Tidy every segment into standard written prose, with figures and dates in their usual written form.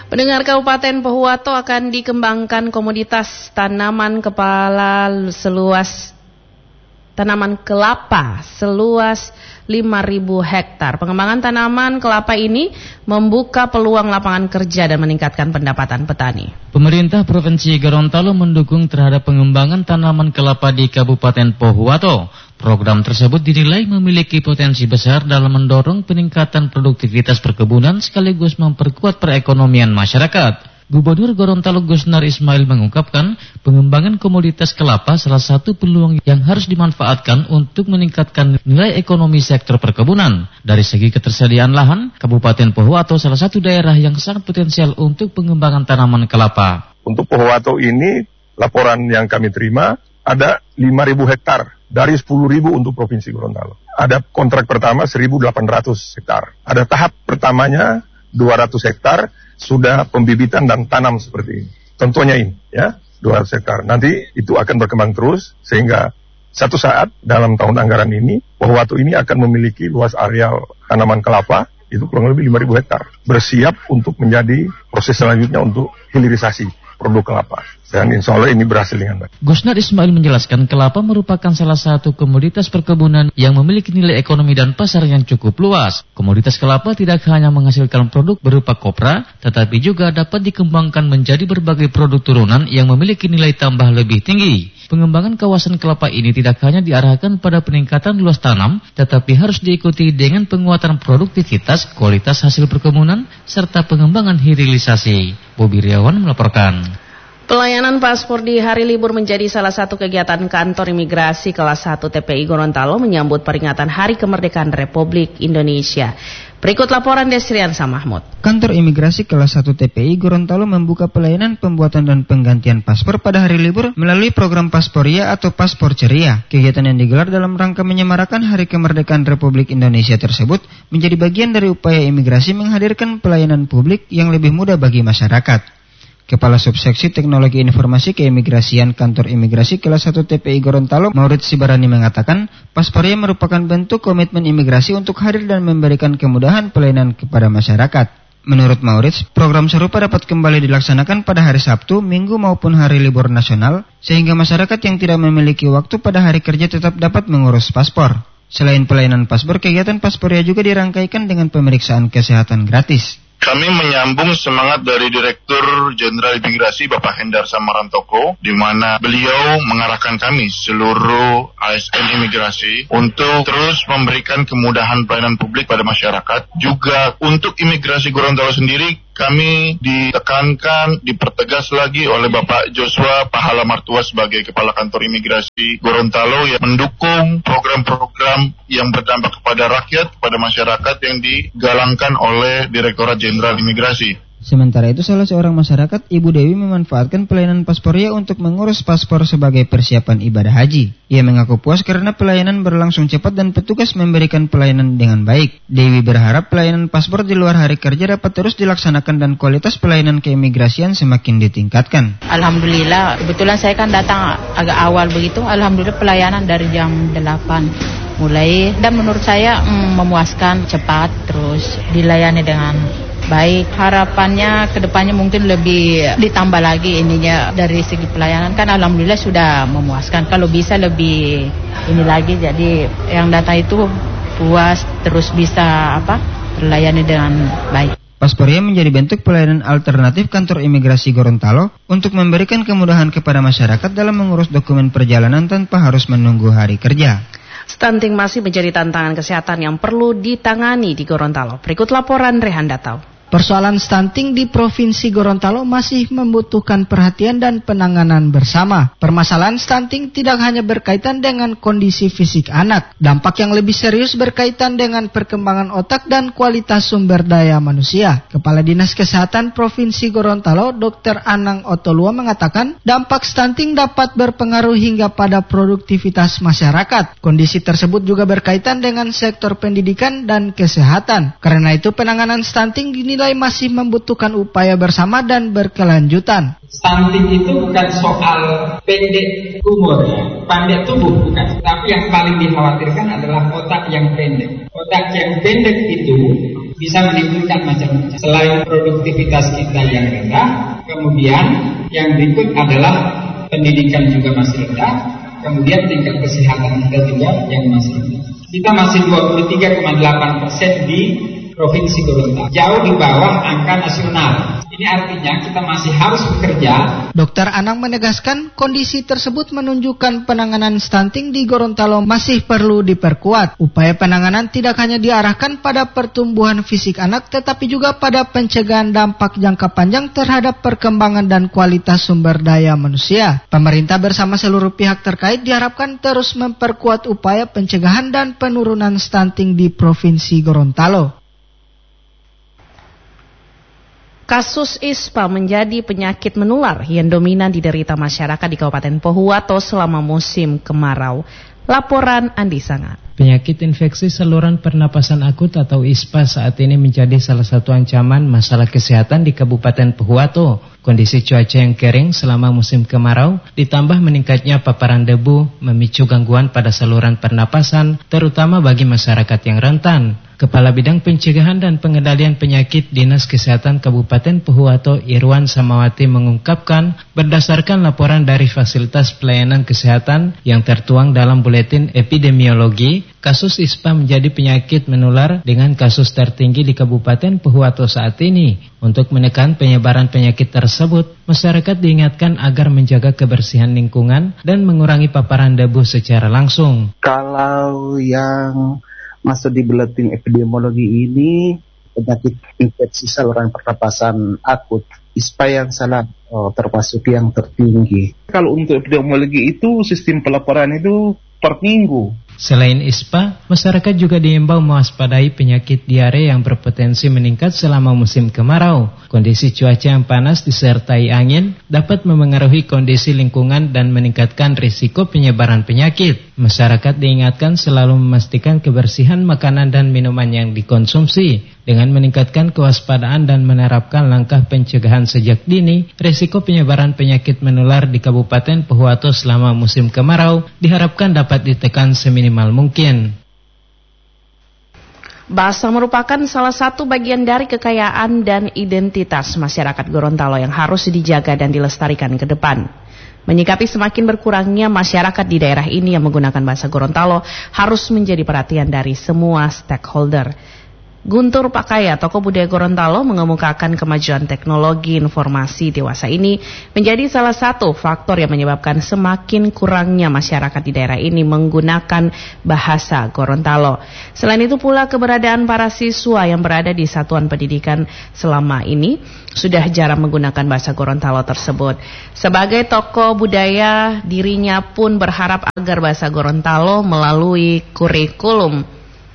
Pendengar, Kabupaten Pohuwato akan dikembangkan komoditas tanaman kelapa seluas 5.000 hektar. Pengembangan tanaman kelapa ini membuka peluang lapangan kerja dan meningkatkan pendapatan petani. Pemerintah Provinsi Gorontalo mendukung terhadap pengembangan tanaman kelapa di Kabupaten Pohuwato. Program tersebut dinilai memiliki potensi besar dalam mendorong peningkatan produktivitas perkebunan sekaligus memperkuat perekonomian masyarakat. Gubernur Gorontalo Gusnar Ismail mengungkapkan pengembangan komoditas kelapa salah satu peluang yang harus dimanfaatkan untuk meningkatkan nilai ekonomi sektor perkebunan. Dari segi ketersediaan lahan, Kabupaten Pohuwato salah satu daerah yang sangat potensial untuk pengembangan tanaman kelapa. Untuk Pohuwato ini, laporan yang kami terima ada 5.000 hektar dari 10.000 untuk Provinsi Gorontalo. Ada kontrak pertama 1.800 hektar. Ada tahap pertamanya 200 hektar sudah pembibitan dan tanam seperti ini. Contohnya ini, ya, 200 hektar. Nanti itu akan berkembang terus sehingga satu saat dalam tahun anggaran ini, Pohuwato ini akan memiliki luas areal tanaman kelapa itu kurang lebih 5.000 hektar. Bersiap untuk menjadi proses selanjutnya untuk hilirisasi produk kelapa. Dan insya Allah ini berhasil dengan baik. Gusnar Ismail menjelaskan kelapa merupakan salah satu komoditas perkebunan yang memiliki nilai ekonomi dan pasar yang cukup luas. Komoditas kelapa tidak hanya menghasilkan produk berupa kopra, tetapi juga dapat dikembangkan menjadi berbagai produk turunan yang memiliki nilai tambah lebih tinggi. Pengembangan kawasan kelapa ini tidak hanya diarahkan pada peningkatan luas tanam, tetapi harus diikuti dengan penguatan produktivitas, kualitas hasil perkebunan, serta pengembangan hilirisasi. Bobi Riawan melaporkan. Pelayanan paspor di hari libur menjadi salah satu kegiatan kantor imigrasi kelas 1 TPI Gorontalo menyambut peringatan Hari Kemerdekaan Republik Indonesia. Berikut laporan Desriansa Mahmud. Kantor imigrasi kelas 1 TPI Gorontalo membuka pelayanan pembuatan dan penggantian paspor pada hari libur melalui program Pasporia atau Paspor Ceria. Kegiatan yang digelar dalam rangka menyemarakan Hari Kemerdekaan Republik Indonesia tersebut menjadi bagian dari upaya imigrasi menghadirkan pelayanan publik yang lebih mudah bagi masyarakat. Kepala Subseksi Teknologi Informasi Keimigrasian Kantor Imigrasi kelas 1 TPI Gorontalo, Maurits Sibarani mengatakan, Pasporia merupakan bentuk komitmen imigrasi untuk hadir dan memberikan kemudahan pelayanan kepada masyarakat. Menurut Maurits, program serupa dapat kembali dilaksanakan pada hari Sabtu, Minggu maupun hari libur nasional, sehingga masyarakat yang tidak memiliki waktu pada hari kerja tetap dapat mengurus paspor. Selain pelayanan paspor, kegiatan Pasporia juga dirangkaikan dengan pemeriksaan kesehatan gratis. Kami menyambung semangat dari Direktur Jenderal Imigrasi Bapak Hendar Samarantoko, di mana beliau mengarahkan kami seluruh ASN imigrasi untuk terus memberikan kemudahan pelayanan publik pada masyarakat. Juga untuk imigrasi Gorontalo sendiri, kami ditekankan, dipertegas lagi oleh Bapak Joshua Pahala Martua sebagai Kepala Kantor Imigrasi Gorontalo yang mendukung program-program yang berdampak kepada rakyat, kepada masyarakat yang digalangkan oleh Direktorat Jenderal Imigrasi. Sementara itu, salah seorang masyarakat, Ibu Dewi, memanfaatkan pelayanan Pasporia untuk mengurus paspor sebagai persiapan ibadah haji. Ia mengaku puas karena pelayanan berlangsung cepat dan petugas memberikan pelayanan dengan baik. Dewi berharap pelayanan paspor di luar hari kerja dapat terus dilaksanakan dan kualitas pelayanan keimigrasian semakin ditingkatkan. Alhamdulillah, kebetulan saya kan datang agak awal begitu. Alhamdulillah pelayanan dari jam 8 mulai, dan menurut saya memuaskan, cepat, terus dilayani dengan baik. Harapannya kedepannya mungkin lebih ditambah lagi ininya dari segi pelayanan, kan alhamdulillah sudah memuaskan. Kalau bisa lebih ini lagi, jadi yang datang itu puas, terus bisa terlayani dengan baik. Pasporia menjadi bentuk pelayanan alternatif kantor imigrasi Gorontalo untuk memberikan kemudahan kepada masyarakat dalam mengurus dokumen perjalanan tanpa harus menunggu hari kerja. Stunting masih menjadi tantangan kesehatan yang perlu ditangani di Gorontalo. Berikut laporan Rehan Datau. Persoalan stunting di Provinsi Gorontalo masih membutuhkan perhatian dan penanganan bersama. Permasalahan stunting tidak hanya berkaitan dengan kondisi fisik anak. Dampak yang lebih serius berkaitan dengan perkembangan otak dan kualitas sumber daya manusia. Kepala Dinas Kesehatan Provinsi Gorontalo, Dr. Anang Otolua, mengatakan dampak stunting dapat berpengaruh hingga pada produktivitas masyarakat. Kondisi tersebut juga berkaitan dengan sektor pendidikan dan kesehatan. Karena itu penanganan stunting dinilai menilai masih membutuhkan upaya bersama dan berkelanjutan. Stunting itu bukan soal pendek umur, pendek tubuh bukan. Tapi yang paling dikhawatirkan adalah otak yang pendek. Otak yang pendek itu bisa menimbulkan macam-macam. Selain produktivitas kita yang rendah, kemudian yang berikut adalah pendidikan juga masih rendah, kemudian tingkat kesehatan kita juga yang masih rendah. Kita masih 23,8% di Provinsi Gorontalo, jauh di bawah angka nasional. Ini artinya kita masih harus bekerja. Dr. Anang menegaskan kondisi tersebut menunjukkan penanganan stunting di Gorontalo masih perlu diperkuat. Upaya penanganan tidak hanya diarahkan pada pertumbuhan fisik anak, tetapi juga pada pencegahan dampak jangka panjang terhadap perkembangan dan kualitas sumber daya manusia. Pemerintah bersama seluruh pihak terkait diharapkan terus memperkuat upaya pencegahan dan penurunan stunting di Provinsi Gorontalo. Kasus ISPA menjadi penyakit menular yang dominan diderita masyarakat di Kabupaten Pohuwato selama musim kemarau. Laporan Andi Sangat. Penyakit infeksi saluran pernapasan akut atau ISPA saat ini menjadi salah satu ancaman masalah kesehatan di Kabupaten Pohuwato. Kondisi cuaca yang kering selama musim kemarau ditambah meningkatnya paparan debu memicu gangguan pada saluran pernapasan terutama bagi masyarakat yang rentan. Kepala Bidang Pencegahan dan Pengendalian Penyakit Dinas Kesehatan Kabupaten Pohuwato Irwan Samawati mengungkapkan berdasarkan laporan dari Fasilitas Pelayanan Kesehatan yang tertuang dalam Buletin Epidemiologi, kasus ISPA menjadi penyakit menular dengan kasus tertinggi di Kabupaten Pohuwato saat ini. Untuk menekan penyebaran penyakit tersebut, masyarakat diingatkan agar menjaga kebersihan lingkungan dan mengurangi paparan debu secara langsung. Kalau yang masuk di buletin epidemiologi ini, penyakit infeksi saluran pernapasan akut, ISPA yang salah termasuk yang tertinggi. Kalau untuk epidemiologi itu sistem pelaporan itu per minggu. Selain ISPA, masyarakat juga diimbau mewaspadai penyakit diare yang berpotensi meningkat selama musim kemarau. Kondisi cuaca yang panas disertai angin dapat memengaruhi kondisi lingkungan dan meningkatkan risiko penyebaran penyakit. Masyarakat diingatkan selalu memastikan kebersihan makanan dan minuman yang dikonsumsi. Dengan meningkatkan kewaspadaan dan menerapkan langkah pencegahan sejak dini, risiko penyebaran penyakit menular di Kabupaten Pohuwato selama musim kemarau diharapkan dapat ditekan seminimal mungkin. Bahasa merupakan salah satu bagian dari kekayaan dan identitas masyarakat Gorontalo yang harus dijaga dan dilestarikan ke depan. Menyikapi semakin berkurangnya masyarakat di daerah ini yang menggunakan bahasa Gorontalo harus menjadi perhatian dari semua stakeholder. Guntur Pakaya, tokoh budaya Gorontalo, mengemukakan kemajuan teknologi informasi dewasa ini menjadi salah satu faktor yang menyebabkan semakin kurangnya masyarakat di daerah ini menggunakan bahasa Gorontalo. Selain itu pula keberadaan para siswa yang berada di satuan pendidikan selama ini sudah jarang menggunakan bahasa Gorontalo tersebut. Sebagai tokoh budaya, dirinya pun berharap agar bahasa Gorontalo melalui kurikulum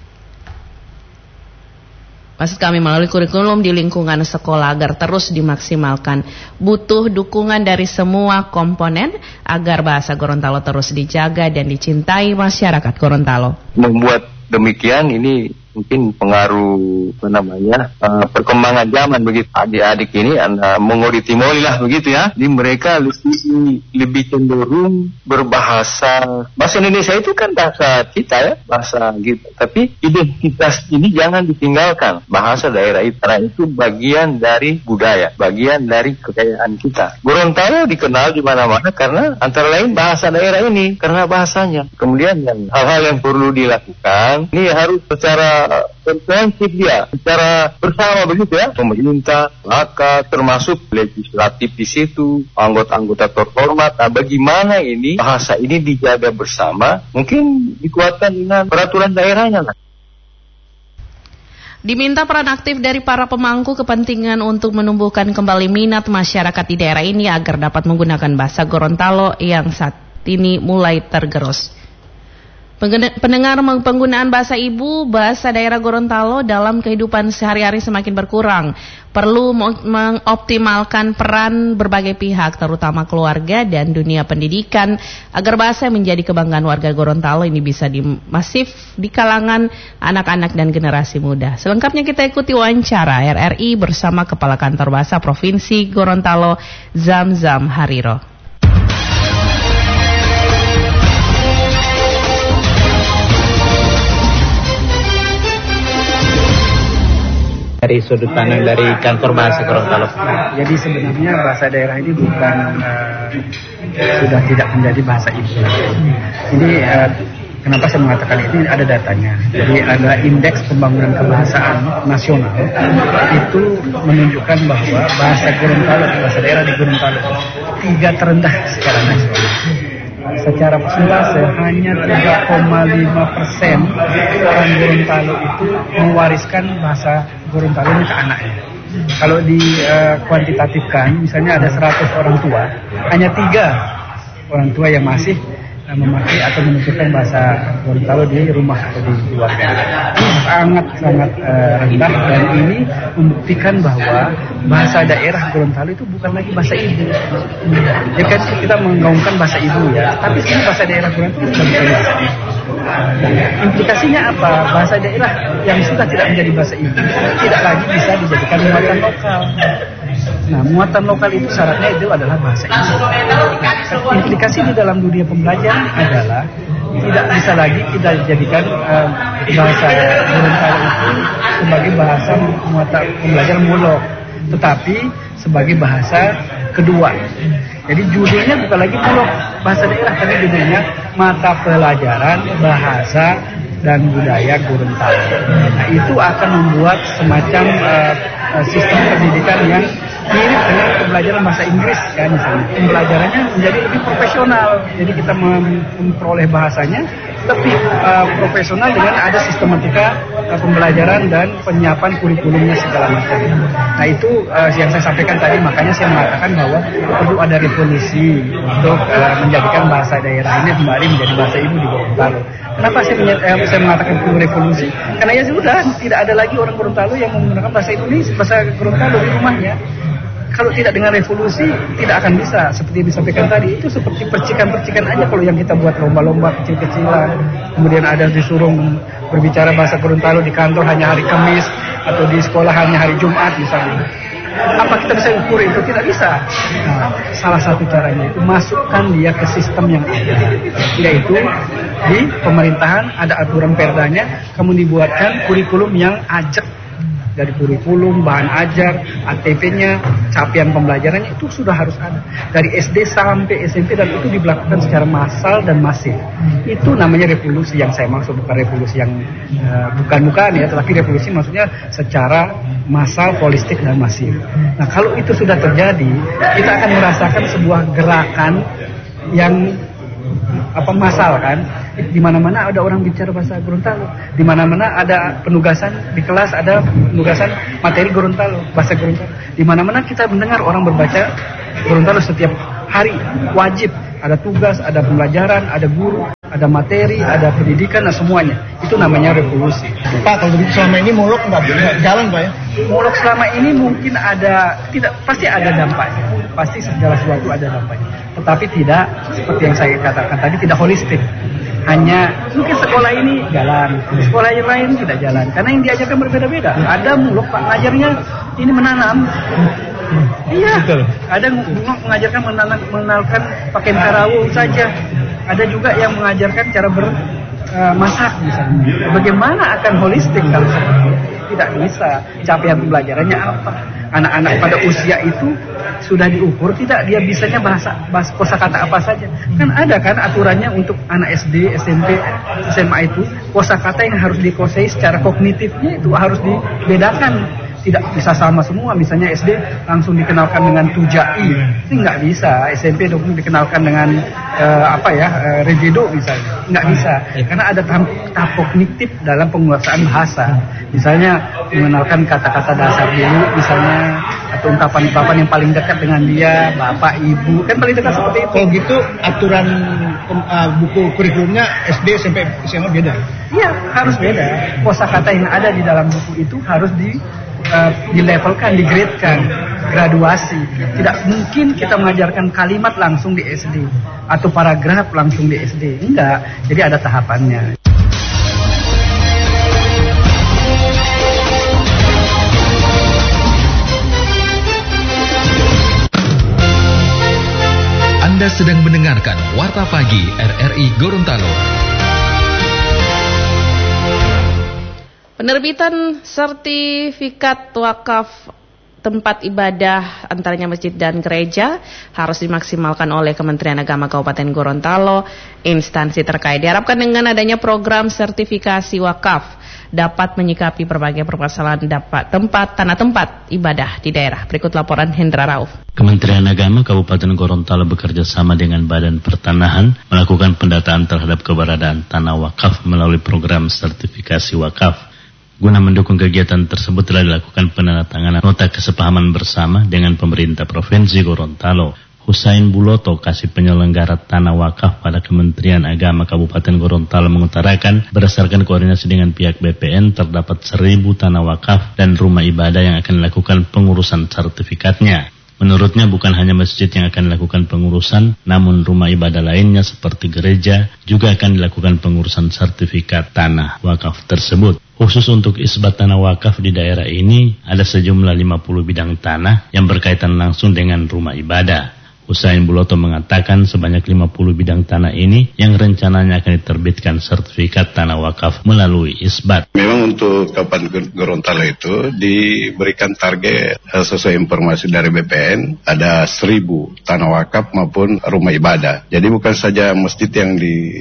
di lingkungan sekolah agar terus dimaksimalkan. Butuh dukungan dari semua komponen agar bahasa Gorontalo terus dijaga dan dicintai masyarakat Gorontalo. Membuat demikian ini mungkin pengaruh perkembangan zaman begitu. Adik-adik ini mengoritimoli lah begitu ya. Jadi mereka lebih cenderung berbahasa. Bahasa Indonesia itu kan bahasa kita ya, bahasa gitu. Tapi identitas ini jangan ditinggalkan. Bahasa daerah itu, karena itu bagian dari budaya, bagian dari kekayaan kita. Gorontalo dikenal di mana-mana karena antara lain bahasa daerah ini, karena bahasanya. Kemudian hal-hal yang perlu dilakukan ini harus secara komprehensif dia, secara bersama begitu ya, pemerintah, maka termasuk legislatif di situ, anggota-anggota terhormat. Nah, bagaimana ini bahasa ini dijaga bersama, mungkin dikuatkan dengan peraturan daerahnya lah. Diminta peran aktif dari para pemangku kepentingan untuk menumbuhkan kembali minat masyarakat di daerah ini agar dapat menggunakan bahasa Gorontalo yang saat ini mulai tergerus. Pendengar, penggunaan bahasa ibu, bahasa daerah Gorontalo dalam kehidupan sehari-hari semakin berkurang. Perlu mengoptimalkan peran berbagai pihak, terutama keluarga dan dunia pendidikan, agar bahasa yang menjadi kebanggaan warga Gorontalo ini bisa masif di kalangan anak-anak dan generasi muda. Selengkapnya kita ikuti wawancara RRI bersama Kepala Kantor Bahasa Provinsi Gorontalo, Zamzam Hariro. Dari sudut pandang dari Kantor Bahasa Gorontalo. Jadi sebenarnya bahasa daerah ini bukan sudah tidak menjadi bahasa ibu. Ini kenapa saya mengatakan ini, ada datanya. Jadi ada indeks pembangunan kebahasaan nasional itu menunjukkan bahwa bahasa Gorontalo, bahasa daerah di Gorontalo 3 terendah secara nasional. Secara persentase hanya 3,5% orang Gorontalo itu mewariskan bahasa Gorontalo ini ke anaknya. Kalau kuantitatifkan, misalnya ada 100 orang tua, hanya 3 orang tua yang masih memakai atau menuturkan bahasa Gorontalo di rumah atau di keluarga. Ini sangat-sangat rendah, dan ini membuktikan bahwa bahasa daerah Gorontalo itu bukan lagi bahasa ibu. Ya kan kita menggaungkan bahasa ibu ya, tapi ini bahasa daerah Gorontalo sudah bukan bahasa ibu. Implikasinya apa? Bahasa daerah yang sudah tidak menjadi bahasa ibu tidak lagi bisa dijadikan muatan lokal. Nah, muatan lokal itu syaratnya itu adalah bahasa ibu. Nah, implikasi di dalam dunia pembelajaran adalah tidak bisa lagi kita jadikan bahasa Gorontalo itu sebagai bahasa muatan pembelajaran mulok, tetapi sebagai bahasa kedua. Jadi judulnya bukan lagi mulok bahasa daerah, tapi judulnya mata pelajaran bahasa dan budaya Gorontalo. Nah, itu akan membuat semacam sistem pendidikan yang mirip dengan pembelajaran bahasa Inggris kan, misalnya. Pembelajarannya menjadi lebih profesional. Jadi kita memperoleh bahasanya lebih profesional dengan ada sistematika pembelajaran dan penyiapan kurikulumnya segala macam. Nah, itu yang saya sampaikan tadi, makanya saya mengatakan bahwa perlu ada revolusi untuk menjadikan bahasa daerah ini kembali menjadi bahasa ibu di Gorontalo. Kenapa saya mengatakan perlu revolusi? Karena ya sudah tidak ada lagi orang Gorontalo yang menggunakan bahasa Indonesia, bahasa Gorontalo di rumahnya. Kalau tidak dengan revolusi, tidak akan bisa. Seperti yang disampaikan tadi, itu seperti percikan-percikan aja kalau yang kita buat lomba-lomba kecil-kecilan. Kemudian ada disuruh berbicara bahasa Gorontalo di kantor hanya hari Kamis, atau di sekolah hanya hari Jumat misalnya. Apa kita bisa ukur itu? Tidak bisa. Nah, salah satu caranya itu masukkan dia ke sistem yang ada. Yaitu di pemerintahan ada aturan perdanya, kamu dibuatkan kurikulum yang ajak. Dari kurikulum, bahan ajar, ATP-nya, capaian pembelajarannya itu sudah harus ada. Dari SD sampai SMP, dan itu dilakukan secara massal dan masif. Itu namanya revolusi yang saya maksud, bukan revolusi yang bukan ya, tetapi revolusi maksudnya secara massal, holistik dan masif. Nah, kalau itu sudah terjadi, kita akan merasakan sebuah gerakan yang massal kan. Di mana-mana ada orang bicara bahasa Gorontalo. Di mana-mana ada penugasan di kelas, ada penugasan materi Gorontalo, bahasa Gorontalo. Di mana-mana kita mendengar orang berbaca Gorontalo setiap hari, wajib. Ada tugas, ada pembelajaran, ada guru, ada materi, ada pendidikan, dan semuanya. Itu namanya revolusi. Pak, kalau begitu selama ini mulok nggak jalan, Pak ya? Mulok selama ini mungkin pasti ada dampaknya. Pasti segala sesuatu ada dampaknya. Tetapi tidak seperti yang saya katakan tadi, tidak holistik. Hanya mungkin sekolah ini jalan, sekolah yang lain tidak jalan. Karena yang diajarkan berbeda-beda. Ada mulok Pak ngajarnya ini menanam. Iya, betul. Ada mengajarkan mengenalkan pakaian karawu saja. Ada juga yang mengajarkan cara bermasak misalnya. Bagaimana akan holistik kalau seperti itu? Tidak bisa. Capaian pembelajarannya apa? Anak-anak pada usia itu sudah diukur tidak dia bisanya bahasa kosakata apa saja. Kan ada kan aturannya untuk anak SD, SMP, SMA itu kosakata yang harus dikuasai secara kognitifnya itu harus dibedakan tidak bisa sama semua. Misalnya SD langsung dikenalkan dengan tujai, ini nggak bisa. SMP dong dikenalkan dengan rejedo misalnya, nggak bisa. Karena ada tahap kognitif dalam penguasaan bahasa. Misalnya mengenalkan kata-kata dasar dulu, misalnya atau ungkapan-ungkapan yang paling dekat dengan dia, bapak, ibu, kan paling dekat seperti itu. Kalau gitu aturan buku kurikulumnya SD, SMP, SMA beda? Iya, harus beda. Kosakata yang ada di dalam buku itu harus dilevelkan, digradekan, graduasi. Tidak mungkin kita mengajarkan kalimat langsung di SD atau paragraf langsung di SD. Enggak, jadi ada tahapannya. Anda sedang mendengarkan Warta Pagi RRI Gorontalo. Penerbitan sertifikat wakaf tempat ibadah antaranya masjid dan gereja harus dimaksimalkan oleh Kementerian Agama Kabupaten Gorontalo. Instansi terkait diharapkan dengan adanya program sertifikasi wakaf dapat menyikapi berbagai permasalahan tanah tempat ibadah di daerah. Berikut laporan Hendra Rauf. Kementerian Agama Kabupaten Gorontalo bekerja sama dengan Badan Pertanahan melakukan pendataan terhadap keberadaan tanah wakaf melalui program sertifikasi wakaf. Guna mendukung kegiatan tersebut telah dilakukan penandatanganan nota kesepahaman bersama dengan pemerintah Provinsi Gorontalo. Husain Buloto, Kasih Penyelenggara Tanah Wakaf pada Kementerian Agama Kabupaten Gorontalo mengutarakan berdasarkan koordinasi dengan pihak BPN terdapat 1.000 tanah wakaf dan rumah ibadah yang akan dilakukan pengurusan sertifikatnya. Menurutnya bukan hanya masjid yang akan dilakukan pengurusan, namun rumah ibadah lainnya seperti gereja juga akan dilakukan pengurusan sertifikat tanah wakaf tersebut. Khusus untuk isbat tanah wakaf di daerah ini ada sejumlah 50 bidang tanah yang berkaitan langsung dengan rumah ibadah. Husain Buloto mengatakan sebanyak 50 bidang tanah ini yang rencananya akan diterbitkan sertifikat tanah wakaf melalui isbat. Memang untuk Kabupaten Gorontalo itu diberikan target sesuai informasi dari BPN ada 1.000 tanah wakaf maupun rumah ibadah. Jadi bukan saja masjid yang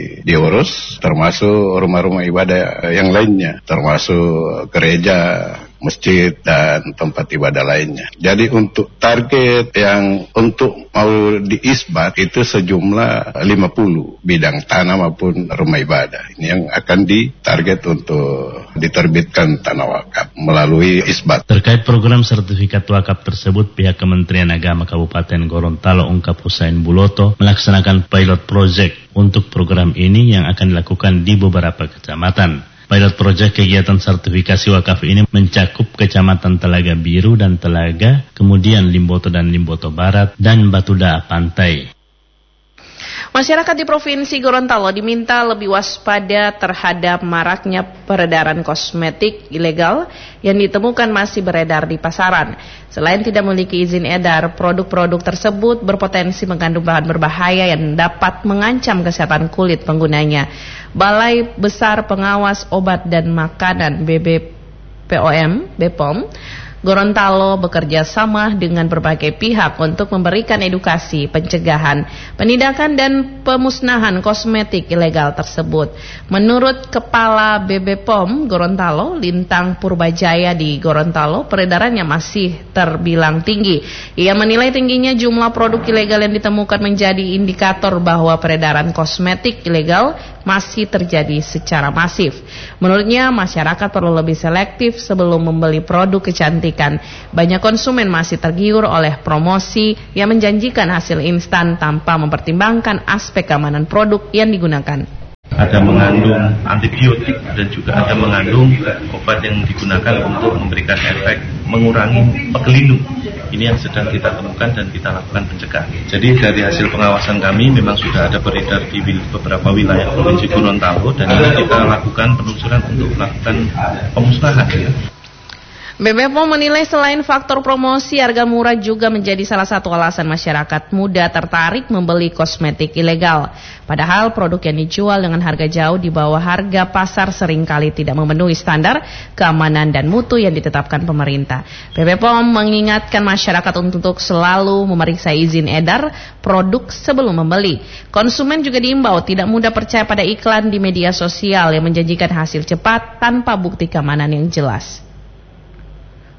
diurus, termasuk rumah-rumah ibadah yang lainnya, termasuk gereja, masjid dan tempat ibadah lainnya. Jadi untuk target yang untuk mau diisbat itu sejumlah 50 bidang tanah maupun rumah ibadah. Ini yang akan ditarget untuk diterbitkan tanah wakaf melalui isbat. Terkait program sertifikat wakaf tersebut, pihak Kementerian Agama Kabupaten Gorontalo ungkap Husain Buloto melaksanakan pilot project untuk program ini yang akan dilakukan di beberapa kecamatan. Pilot project kegiatan sertifikasi wakaf ini mencakup Kecamatan Telaga Biru dan Telaga, kemudian Limboto dan Limboto Barat, dan Batuda Pantai. Masyarakat di Provinsi Gorontalo diminta lebih waspada terhadap maraknya peredaran kosmetik ilegal yang ditemukan masih beredar di pasaran. Selain tidak memiliki izin edar, produk-produk tersebut berpotensi mengandung bahan berbahaya yang dapat mengancam kesehatan kulit penggunanya. Balai Besar Pengawas Obat dan Makanan BPOM Gorontalo bekerja sama dengan berbagai pihak untuk memberikan edukasi, pencegahan, penindakan dan pemusnahan kosmetik ilegal tersebut. Menurut Kepala BPOM Gorontalo, Lintang Purbajaya di Gorontalo, peredarannya masih terbilang tinggi. Ia menilai tingginya jumlah produk ilegal yang ditemukan menjadi indikator bahwa peredaran kosmetik ilegal masih terjadi secara masif. Menurutnya, masyarakat perlu lebih selektif sebelum membeli produk kecantikan. Banyak konsumen masih tergiur oleh promosi yang menjanjikan hasil instan tanpa mempertimbangkan aspek keamanan produk yang digunakan. Ada mengandung antibiotik dan juga ada mengandung obat yang digunakan untuk memberikan efek mengurangi pelindung. Ini yang sedang kita temukan dan kita lakukan pencegahan. Jadi dari hasil pengawasan kami memang sudah ada beredar di beberapa wilayah Provinsi Gorontalo dan ini kita lakukan penelusuran untuk melakukan pemusnahan. BPOM menilai selain faktor promosi, harga murah juga menjadi salah satu alasan masyarakat muda tertarik membeli kosmetik ilegal. Padahal produk yang dijual dengan harga jauh di bawah harga pasar seringkali tidak memenuhi standar keamanan dan mutu yang ditetapkan pemerintah. BPOM mengingatkan masyarakat untuk selalu memeriksa izin edar produk sebelum membeli. Konsumen juga diimbau tidak mudah percaya pada iklan di media sosial yang menjanjikan hasil cepat tanpa bukti keamanan yang jelas.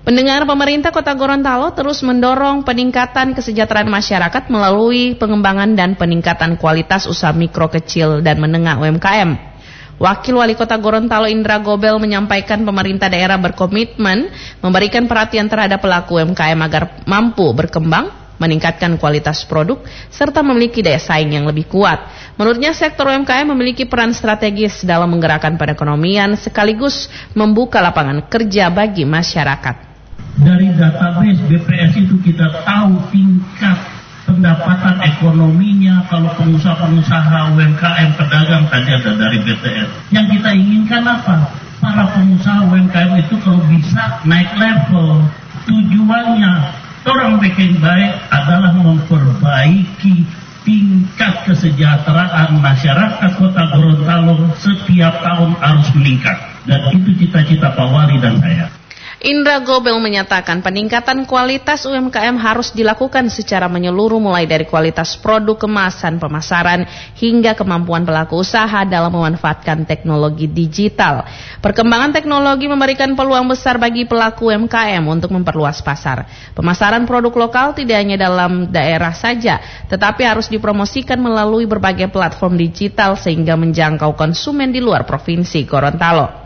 Pendengar, pemerintah Kota Gorontalo terus mendorong peningkatan kesejahteraan masyarakat melalui pengembangan dan peningkatan kualitas usaha mikro, kecil, dan menengah UMKM. Wakil Wali Kota Gorontalo Indra Gobel menyampaikan pemerintah daerah berkomitmen memberikan perhatian terhadap pelaku UMKM agar mampu berkembang, meningkatkan kualitas produk, serta memiliki daya saing yang lebih kuat. Menurutnya, sektor UMKM memiliki peran strategis dalam menggerakkan perekonomian sekaligus membuka lapangan kerja bagi masyarakat. Dari database BPS itu kita tahu tingkat pendapatan ekonominya kalau pengusaha-pengusaha UMKM pedagang tadi ada dari BTS. Yang kita inginkan apa? Para pengusaha UMKM itu kalau bisa naik level. Tujuannya orang bikin baik adalah memperbaiki tingkat kesejahteraan masyarakat Kota Gorontalo setiap tahun harus meningkat. Dan itu cita-cita Pak Wali dan saya. Indra Gobel menyatakan peningkatan kualitas UMKM harus dilakukan secara menyeluruh mulai dari kualitas produk, kemasan, pemasaran, hingga kemampuan pelaku usaha dalam memanfaatkan teknologi digital. Perkembangan teknologi memberikan peluang besar bagi pelaku UMKM untuk memperluas pasar. Pemasaran produk lokal tidak hanya dalam daerah saja, tetapi harus dipromosikan melalui berbagai platform digital sehingga menjangkau konsumen di luar Provinsi Gorontalo.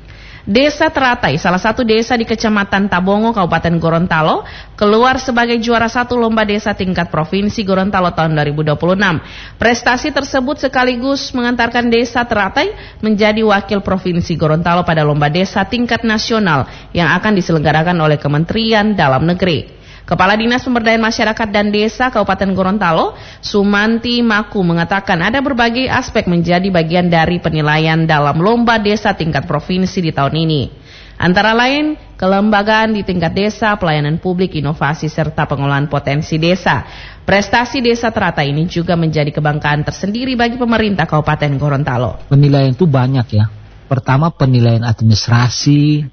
Desa Teratai, salah satu desa di Kecamatan Tabongo, Kabupaten Gorontalo, keluar sebagai juara 1 Lomba Desa tingkat Provinsi Gorontalo tahun 2026. Prestasi tersebut sekaligus mengantarkan Desa Teratai menjadi wakil Provinsi Gorontalo pada Lomba Desa tingkat nasional yang akan diselenggarakan oleh Kementerian Dalam Negeri. Kepala Dinas Pemberdayaan Masyarakat dan Desa Kabupaten Gorontalo, Sumanti Maku, mengatakan ada berbagai aspek menjadi bagian dari penilaian dalam Lomba Desa tingkat provinsi di tahun ini. Antara lain, kelembagaan di tingkat desa, pelayanan publik, inovasi, serta pengelolaan potensi desa. Prestasi Desa Teratai ini juga menjadi kebanggaan tersendiri bagi pemerintah Kabupaten Gorontalo. Penilaian itu banyak ya. Pertama, penilaian administrasi,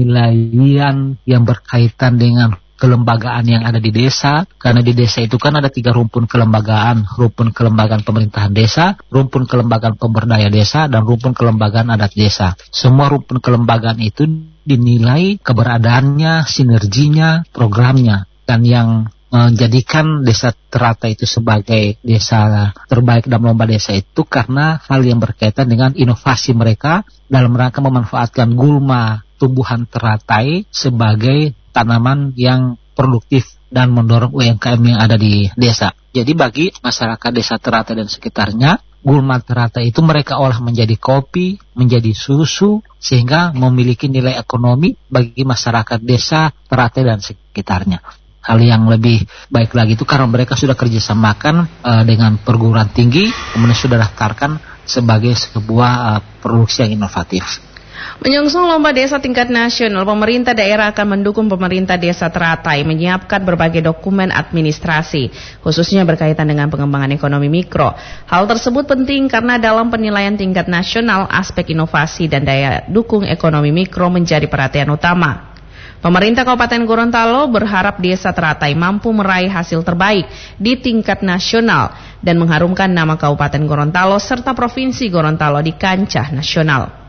penilaian yang berkaitan dengan kelembagaan yang ada di desa, karena di desa itu kan ada 3 rumpun kelembagaan pemerintahan desa, rumpun kelembagaan pemberdaya desa, dan rumpun kelembagaan adat desa. Semua rumpun kelembagaan itu dinilai keberadaannya, sinerginya, programnya, dan yang menjadikan Desa Teratai itu sebagai desa terbaik dalam lomba desa itu karena hal yang berkaitan dengan inovasi mereka dalam rangka memanfaatkan gulma tumbuhan teratai sebagai tanaman yang produktif dan mendorong UMKM yang ada di desa. Jadi bagi masyarakat Desa Teratai dan sekitarnya, gulma teratai itu mereka olah menjadi kopi, menjadi susu, sehingga memiliki nilai ekonomi bagi masyarakat Desa Teratai dan sekitarnya. Hal yang lebih baik lagi itu karena mereka sudah kerjasamakan dengan perguruan tinggi, kemudian sudah daftarkan sebagai sebuah produksi yang inovatif. Menyongsong Lomba Desa tingkat nasional, pemerintah daerah akan mendukung pemerintah Desa Teratai menyiapkan berbagai dokumen administrasi, khususnya berkaitan dengan pengembangan ekonomi mikro. Hal tersebut penting karena dalam penilaian tingkat nasional, aspek inovasi dan daya dukung ekonomi mikro menjadi perhatian utama. Pemerintah Kabupaten Gorontalo berharap Desa Teratai mampu meraih hasil terbaik di tingkat nasional dan mengharumkan nama Kabupaten Gorontalo serta Provinsi Gorontalo di kancah nasional.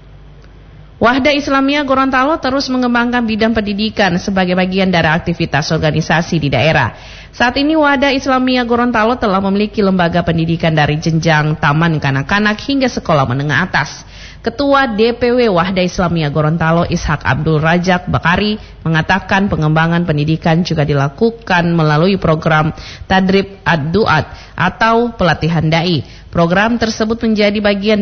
Wahda Islamiyah Gorontalo terus mengembangkan bidang pendidikan sebagai bagian dari aktivitas organisasi di daerah. Saat ini Wahda Islamiyah Gorontalo telah memiliki lembaga pendidikan dari jenjang taman kanak-kanak hingga sekolah menengah atas. Ketua DPW Wahda Islamiyah Gorontalo Ishak Abdul Rajak Bakari mengatakan pengembangan pendidikan juga dilakukan melalui program Tadrib Ad-Duat atau pelatihan dai. Program tersebut menjadi bagian